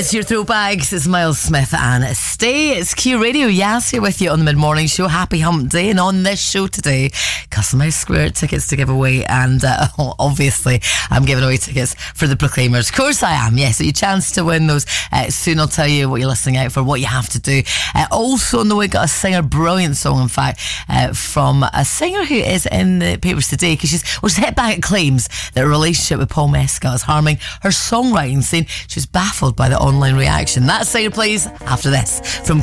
It's your throwbacks. It's Miles Smith and Stay. It's Q Radio. Yas here with you on the mid-morning show. Happy hump day. And on this show today, Custom House Square tickets to give away. And obviously, I'm giving away tickets for the Proclaimers. Of course I am. Yes, so your chance to win those. Soon I'll tell you what you're listening out for, what you have to do. Also on the way, got a singer, brilliant song in fact, from a singer who is in the papers today, because she's hit back at claims that a relationship with Paul Mescal is harming her songwriting, saying she's baffled by the online reaction. That singer plays after this from